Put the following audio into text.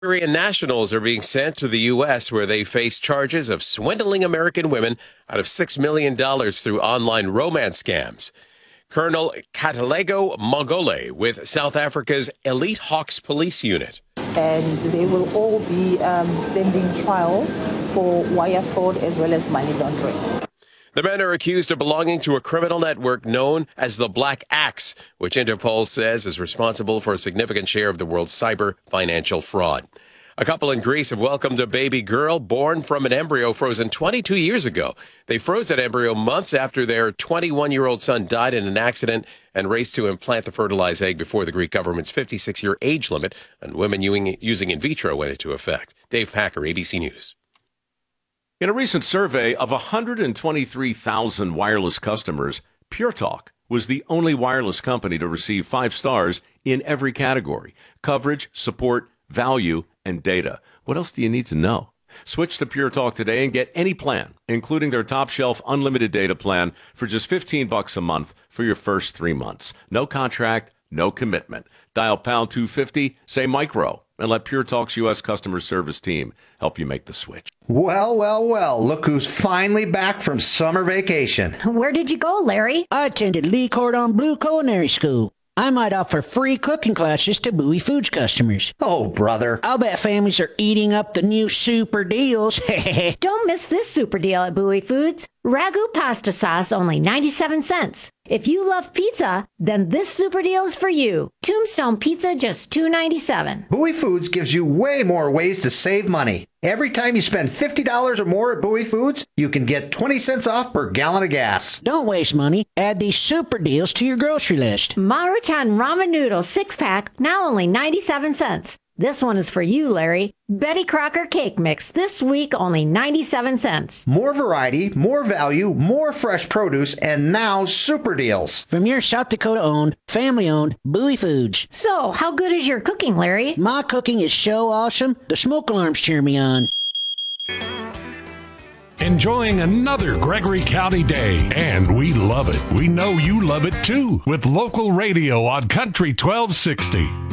Korean nationals are being sent to the U.S. where they face charges of swindling American women out of $6 million through online romance scams. Colonel Katalego Mogole with South Africa's Elite Hawks Police Unit. And they will all be standing trial for wire fraud as well as money laundering. The men are accused of belonging to a criminal network known as the Black Axe, which Interpol says is responsible for a significant share of the world's cyber financial fraud. A couple in Greece have welcomed a baby girl born from an embryo frozen 22 years ago. They froze that embryo months after their 21-year-old son died in an accident and raced to implant the fertilized egg before the Greek government's 56-year age limit on women using in vitro went into effect. Dave Packer, ABC News. In a recent survey of 123,000 wireless customers, Pure Talk was the only wireless company to receive 5 stars in every category: coverage, support, value, and data. What else do you need to know? Switch to Pure Talk today and get any plan, including their top shelf unlimited data plan for just $15 a month for your first 3 months. No contract, no commitment. Dial pound 250, say micro, and let Pure Talk's U.S. customer service team help you make the switch. Well, well, well, look who's finally back from summer vacation. Where did you go, Larry? I attended Lee Cordon Bleu Culinary School. I might offer free cooking classes to Bowie Foods customers. Oh, brother. I'll bet families are eating up the new super deals. Don't miss this super deal at Bowie Foods. Ragu pasta sauce, only 97 cents. If you love pizza, then this super deal is for you. Tombstone pizza, just $2.97. Bowie Foods gives you way more ways to save money. Every time you spend $50 or more at Bowie Foods, you can get 20 cents off per gallon of gas. Don't waste money. Add these super deals to your grocery list. Maruchan ramen noodles 6-pack, now only 97 cents. This one is for you, Larry. Betty Crocker cake mix, this week only 97 cents. More variety, more value, more fresh produce, and now super deals. From your South Dakota-owned, family-owned Bowie Foods. So, how good is your cooking, Larry? My cooking is so awesome, the smoke alarms cheer me on. Enjoying another Gregory County day, and we love it. We know you love it too, with local radio on Country 1260.